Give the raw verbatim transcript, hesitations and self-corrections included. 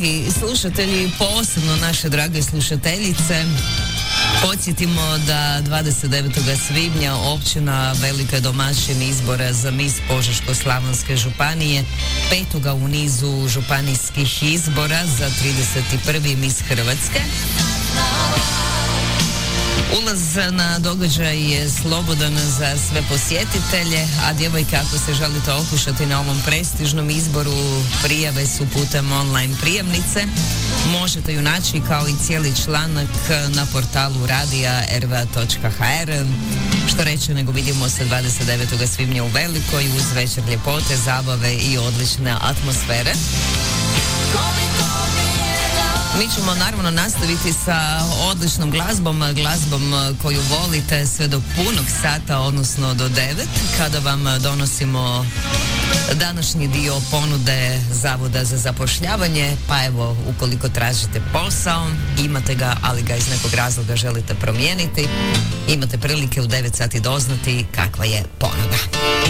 dragi slušatelji, posebno naše drage slušateljice, podsjetimo da dvadeset devetog svibnja općina Velika je domaćin izbora za mis Požeško-slavonske županije, petoga u nizu županijskih izbora za trideset prvi mis Hrvatske. Ulaz na događaj je slobodan za sve posjetitelje, a djevojke, ako se želite okušati na ovom prestižnom izboru, prijave su putem online prijavnice. Možete ju naći kao i cijeli članak na portalu radija r v a točka h r. Što reći nego vidimo se dvadeset devetog svibnja u Velikoj uz večer ljepote, zabave i odlične atmosfere. Mi ćemo naravno nastaviti sa odličnom glazbom, glazbom koju volite sve do punog sata, odnosno do devet, kada vam donosimo današnji dio ponude Zavoda za zapošljavanje. Pa evo, ukoliko tražite posao, imate ga, ali ga iz nekog razloga želite promijeniti, imate prilike u devet sati doznati kakva je ponuda.